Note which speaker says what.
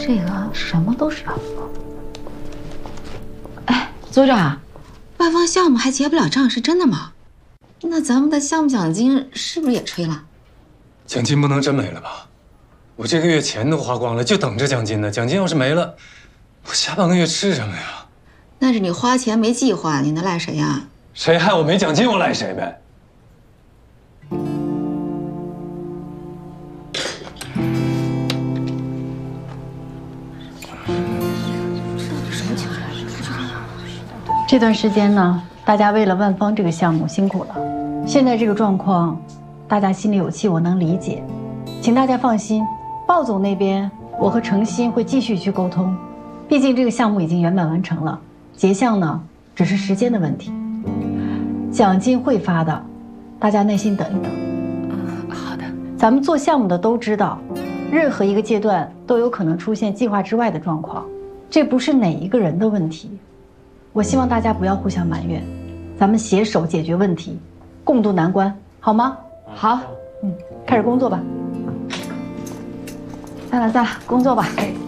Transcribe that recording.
Speaker 1: 这个什么都是要付。哎，组长，外方项目还结不了账，是真的吗？那咱们的项目奖金是不是也吹了？
Speaker 2: 奖金不能真没了吧？我这个月钱都花光了，就等着奖金呢。奖金要是没了，我下半个月吃什么呀？
Speaker 1: 那是你花钱没计划，你能赖谁呀？
Speaker 2: 谁害我没奖金，我赖谁呗。
Speaker 3: 这段时间呢，大家为了万方这个项目辛苦了。现在这个状况，大家心里有气，我能理解。请大家放心，鲍总那边我和程鑫会继续去沟通。毕竟这个项目已经圆满完成了，结项呢只是时间的问题。奖金会发的，大家耐心等一等。
Speaker 1: 好的。
Speaker 3: 咱们做项目的都知道，任何一个阶段都有可能出现计划之外的状况，这不是哪一个人的问题。我希望大家不要互相埋怨，咱们携手解决问题，共度难关，好吗？
Speaker 1: 好，
Speaker 3: 开始工作吧。散了，工作吧。